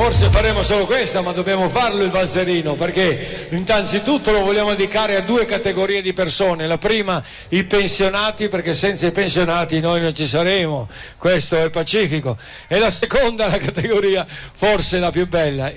forse faremo solo questa, ma dobbiamo farlo il valzerino, perché innanzitutto lo vogliamo dedicare a due categorie di persone. La prima, i pensionati, perché senza i pensionati noi non ci saremo, questo è pacifico. E la seconda, la categoria forse la più bella,